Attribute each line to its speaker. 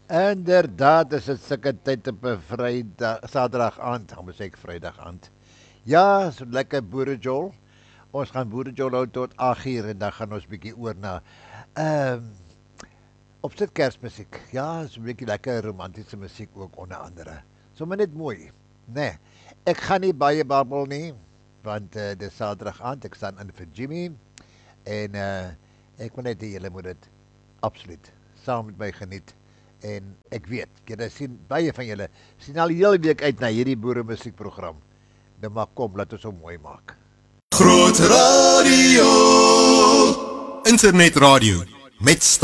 Speaker 1: Inderdaad, is dit sulke tyd op 'n Vrydag, Saterdag aand, gaan ons sê Vrydag aand. Ja, so lekker boerejol. Ons gaan boerejol hou tot 8 uur en dan gaan ons bietjie oor na ehm opsit Kersmusiek. Ja, so 'n bietjie lekker romantiese musiek ook onder andere. Sommige net mooi. Nee, ek gaan nie baie babbel nie, want dis Saterdag aand, ek staan in vir Jimmy en ek wil net hê julle moet dit absoluut saam met my geniet. En ek weet, julle sien baie van julle sien al die hele week uit na hierdie boere musiekprogram. Nou maar kom, laat ons hom mooi maak.
Speaker 2: Groot Radio. Internetradio met